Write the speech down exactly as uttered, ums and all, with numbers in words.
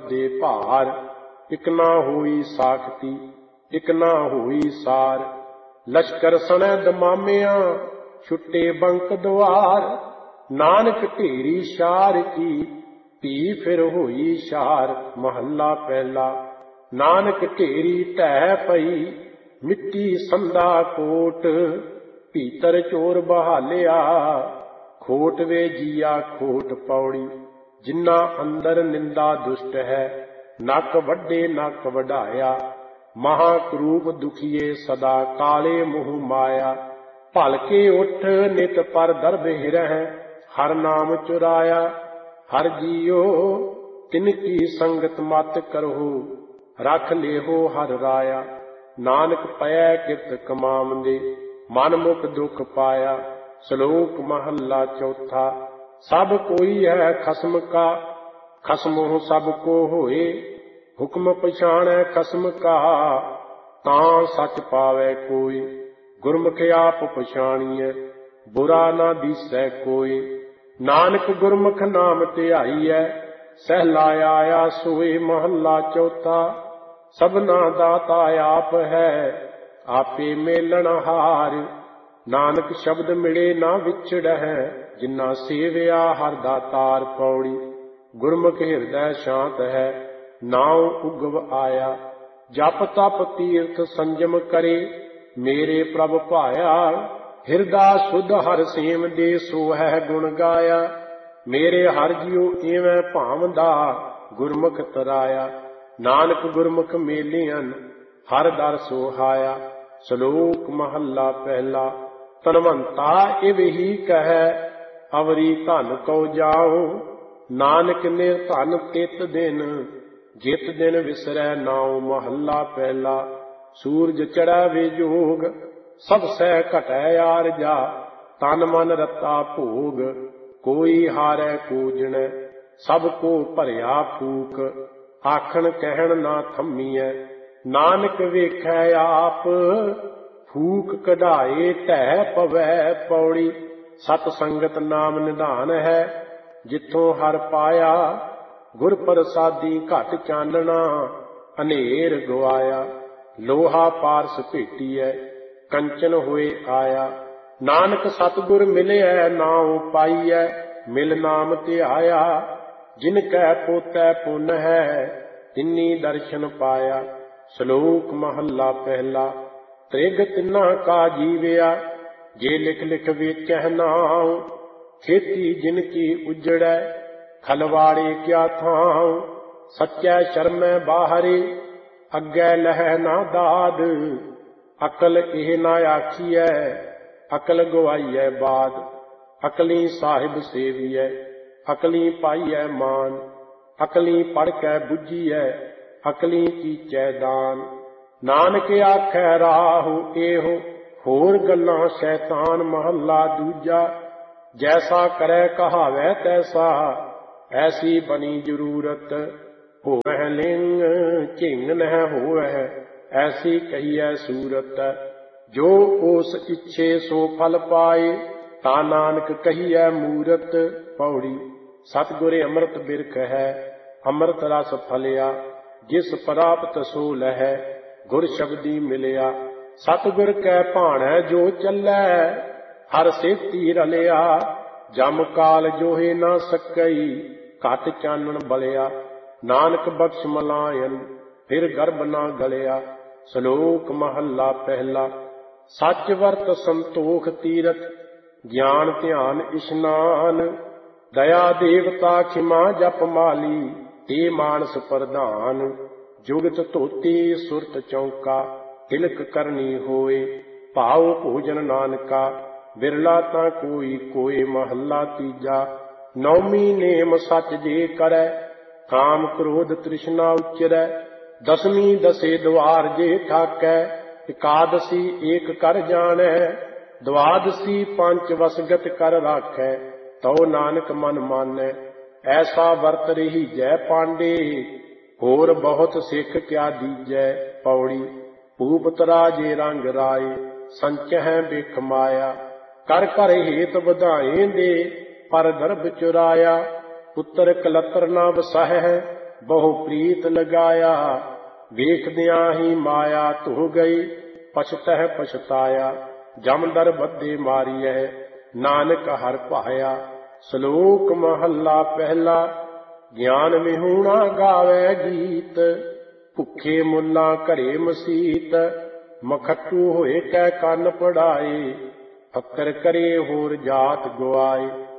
वड्डे भार। इक ना होई साखती इक ना होई सार। लश्कर सनै दमामिया छुट्टे बंक द्वार। नानक ढेरी शार की धी फिर होई शार। महला पहला। नानक ढेरी ढह पई मिट्टी संधा कोट। भीतर चोर बहालिया खोट वे जिया खोट। पौड़ी जिन्ना अंदर निंदा दुष्ट है नक वड्डे नक वढाया। महाक्रूप दुखिए सदा काले मुँह माया। भलके उठ नित पर दरब हिरह हर नाम चुराया। हर जियो तिनकी संगत मत करहो रख लेहो हर राया। नानक पै किरत कमावंदे मन मुख दुख पाया। श्लोक महला चौथा। सब कोई है खसम का खसमों सब को होए। हुक्म पछाणै खसम का तां सच पावै कोई। गुरमुख आप पछाणिए बुरा ना दिसै कोई। नानक गुरमुख नाम धियाईਐ सहला आया सोए। महला चौथा। सबना दाता आप है आपे मेलण हार। नानक शब्द मिले ना विछड़ै जिन्ना सेविया हर दातार। पौड़ी गुरमुख हिरदै शांत है नाउ उगव आया। जप तप तीर्थ संजम करे मेरे प्रभ भाया। हिरदा शुद्ध हर सेम दे सो है गुण गाया। मेरे हर जियो इवें भावदा गुरमुख तराया। नानक गुरमुख मेलियन हर दर सोहाया। श्लोक महला पहला। धनवंता इव ही कहे अवरी धन को जाओ। नानक निर्धन तित दिन जित दिन विसरै नाउ। महला पहला। सूरज चढ़ै विजोग सब सह घटै आरजा। तन मन रता भोग कोई हारै कूजणै। सब को भरिया फूक आखण कहण ना थम्मीਐ। नानक वेखै आप फूक कढ़ाए ढह पवै। पौड़ी सत संगत नाम निधान है जिथों हर पाया। गुर प्रसादी घट चानना अनेर गवाया। लोहा पारस भेटीਐ कंचन होए आया। नानक सतगुर मिलिਐ नाउ पाईਐ मिल नाम धियाया। जिन कै पोतै पुन है तिन्नी दर्शन पाया। श्लोक महला पहला। त्रिग तिन्ना का जीविया जे लिख लिख वेचह नाउ। खेती जिनकी उजड़ै खलवाड़े क्या थाउ। सच्चै शर्मै बाहरे अग्गै लह ना दाद। अकल एह ना आखिए अकल गवाईਐ बाद। अकली साहिब सेविए अकली पाईਐ मान। अकली पढ़ कै बुझीਐ अकली कीचै दान। नानक आखै राहु एहो होर गल्लां शैतान। महला दूजा। जैसा करै कहावै तैसा ऐसी बनी जरूरत। होवै लिंग झिंग नह होवै ऐसी कहिए सूरत। जो ओस इच्छे सो फल पाए ता नानक कहिए मूरत। पौड़ी सतगुर अमृत बिरख है अमृत रस फलिया। जिस प्राप्त सो लहै गुर शब्दी मिलिया। सतगुर कै भाणै जो चलै हर सेती रलिया। जम काल जोहे ना सकई घट चानण बलिया। नानक बख्श मलायन फिर गर्भ ना गलिया। श्लोक महला पहला। सच वर्त संतोख तीरथ ज्ञान ध्यान इशनान। दया देवता खिमा जप माली ते मानस प्रधान। जुगत धोती सुरत चौका तिलक करनी होए। भाव भोजन नानका बिरला ता कोई कोई। महला तीजा। नौमी नेम सच जे करै काम क्रोध तृष्णा उचरै। दसवीं दसे द्वार जे ठाकै एकादशी एक कर जानै। द्वादशी पंच वसगत कर राखै तौ नानक मन मानै। ऐसा वर्त रही जय पांडे होर बहुत सिख क्या दीजै। पौड़ी भूपतरा जे रंग राय संचह बिख माया। कर कर हेत बधाए दे पर गर्भ चुराया। पुत्र कलतर ना वसह ਬਹੁ ਪ੍ਰੀਤ ਲਗਾਇਆ। ਵੇਖਦਿਆਂ ਹੀ ਮਾਇਆ ਧੁ ਗਈ, ਪਛਤਹਿ ਪਛਤਾਇਆ। ਜਮਦਰ ਬੱਧੇ ਮਾਰੀਐ, ਨਾਨਕ ਹਰਿ ਭਾਇਆ। ਸ਼ਲੋਕ ਮਹੱਲਾ ਪਹਿਲਾ। ਗਿਆਨ ਵਿਹੂਣਾ ਗਾਵੈ ਗੀਤ, ਭੁੱਖੇ ਮੁੱਲਾਂ ਘਰੇ ਮਸੀਤ। ਮਖੱਟੂ ਹੋਏ ਕੈ ਕੰਨ ਪੜਾਏ, ਫੱਕਰ ਕਰੇ ਹੋਰ ਜਾਤ ਗੁਆਏ।